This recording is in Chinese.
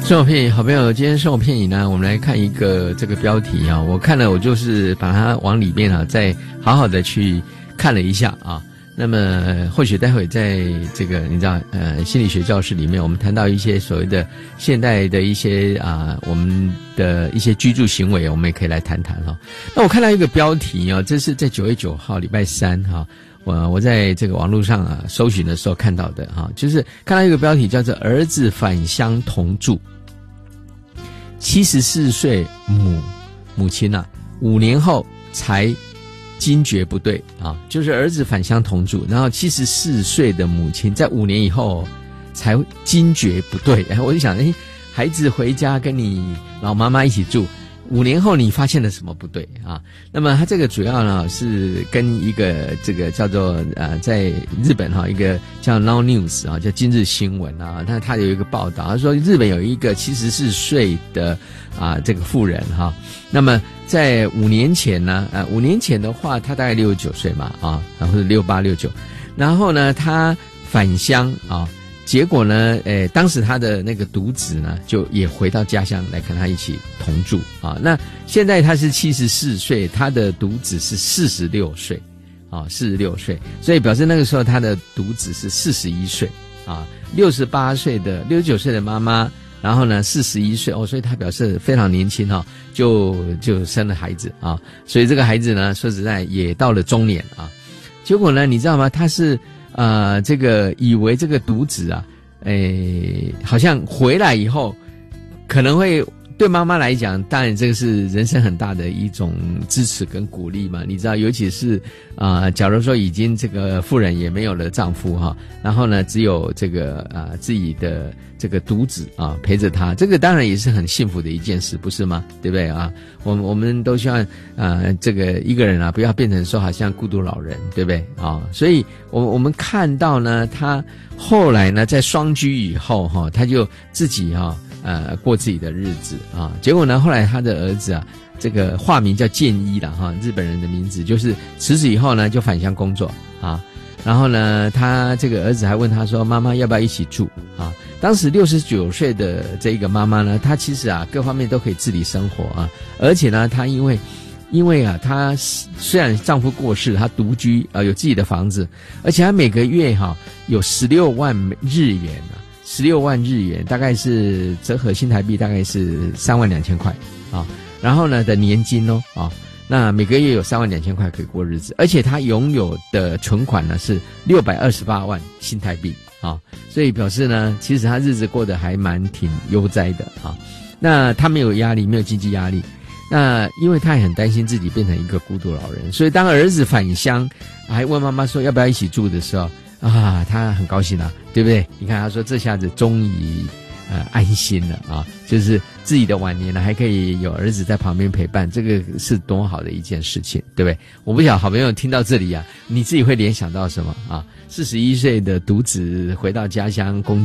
生活片语好朋友，今天生活片语呢，我们来看一个这个标题啊，我看了我就是把它往里面啊再好好的去看了一下啊。那么或许待会在这个你知道心理学教室里面，我们谈到一些所谓的现代的一些我们的一些居住行为，我们也可以来谈谈哈。那我看到一个标题啊，这是在9月9号礼拜三哈。我在这个网络上搜寻的时候看到的哈，就是看到一个标题叫做儿子返乡同住，74岁母亲5年后才惊觉不对啊，就是儿子返乡同住，然后74岁的母亲在5年以后才惊觉不对。我就想，孩子回家跟你老妈妈一起住，5年后你发现了什么不对啊？那么它这个主要呢是跟一个这个叫做在日本一个叫 Now News 叫今日新闻那它有一个报道，他说日本有一个74岁的这个妇人那么在5年前呢5年前的话他大概69岁嘛或者68、69，然后呢他返乡结果呢当时他的那个独子呢就也回到家乡来跟他一起同住那现在他是74岁，他的独子是46岁46岁，所以表示那个时候他的独子是41岁69岁的妈妈，然后呢41岁所以他表示非常年轻就生了孩子所以这个孩子呢说实在也到了中年结果呢你知道吗，他是这个以为这个独子好像回来以后可能会对妈妈来讲，当然这个是人生很大的一种支持跟鼓励嘛。你知道，尤其是假如说已经这个妇人也没有了丈夫然后呢只有这个自己的这个独子陪着她，这个当然也是很幸福的一件事，不是吗？对不对我们都希望这个一个人不要变成说好像孤独老人，对不对所以我们看到呢，他后来呢在双居以后他就自己过自己的日子结果呢后来他的儿子这个化名叫健一日本人的名字，就是辞职以后呢就返乡工作然后呢他这个儿子还问他说，妈妈要不要一起住当时69岁的这个妈妈呢，她其实各方面都可以自理生活而且呢她因为她虽然丈夫过世，她独居有自己的房子，而且她每个月有16万日元16万日元大概是折合新台币大概是32000块然后呢的年金那每个月有32000块可以过日子，而且他拥有的存款呢是628万新台币所以表示呢其实他日子过得还挺悠哉的那他没有压力，没有经济压力，那因为他也很担心自己变成一个孤独老人，所以当儿子返乡还问妈妈说要不要一起住的时候他很高兴对不对？你看他说这下子终于安心了就是自己的晚年呢还可以有儿子在旁边陪伴，这个是多好的一件事情，对不对？我不晓得好朋友听到这里你自己会联想到什么41岁的独子回到家乡工